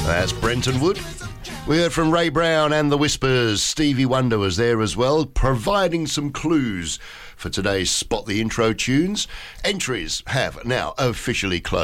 That's Brenton Wood. We heard from Ray Brown and the Whispers. Stevie Wonder was there as well, providing some clues for today's Spot the Intro tunes. Entries have now officially closed.